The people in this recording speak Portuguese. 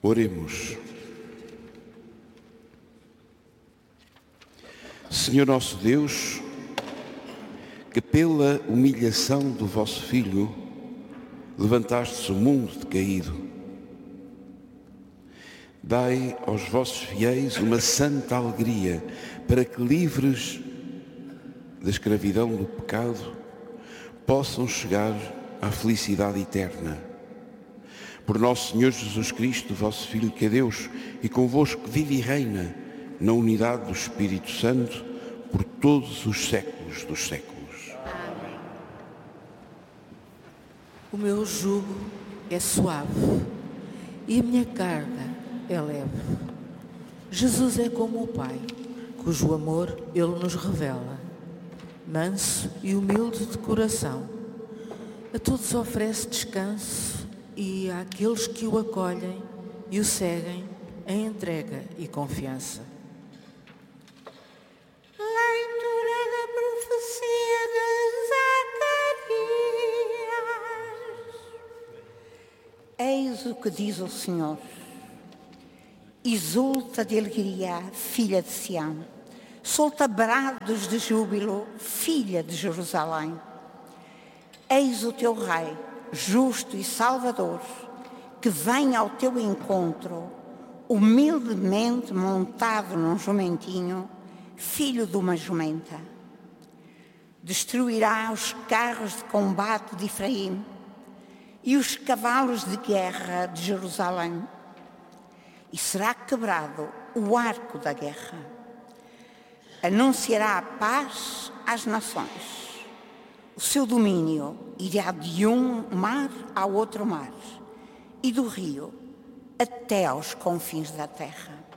Oremos. Senhor nosso Deus, que pela humilhação do vosso Filho levantastes o mundo decaído, dai aos vossos fiéis uma santa alegria para que, livres da escravidão do pecado, possam chegar à felicidade eterna. Por nosso Senhor Jesus Cristo, vosso Filho, que é Deus, e convosco vive e reina na unidade do Espírito Santo, por todos os séculos dos séculos. Amém. O meu jugo é suave e a minha carga é leve. Jesus é como o Pai, cujo amor Ele nos revela. Manso e humilde de coração, a todos oferece descanso e àqueles que o acolhem e o seguem em entrega e confiança. Leitura da profecia de Zacarias. Eis o que diz o Senhor. Exulta de alegria, filha de Sião. Solta brados de júbilo, filha de Jerusalém. Eis o teu rei, justo e salvador, que vem ao teu encontro, humildemente montado num jumentinho, filho de uma jumenta. Destruirá os carros de combate de Efraim e os cavalos de guerra de Jerusalém. E será quebrado o arco da guerra. Anunciará a paz às nações. O seu domínio irá de um mar ao outro mar e do rio até aos confins da terra.